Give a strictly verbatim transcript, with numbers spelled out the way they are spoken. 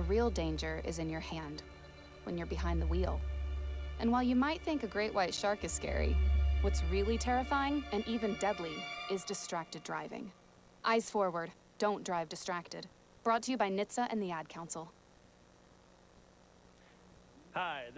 real danger is in your hand, when you're behind the wheel. And while you might think a great white shark is scary, what's really terrifying and even deadly is distracted driving. Eyes forward, don't drive distracted. Brought to you by N H T S A and the Ad Council. Hi.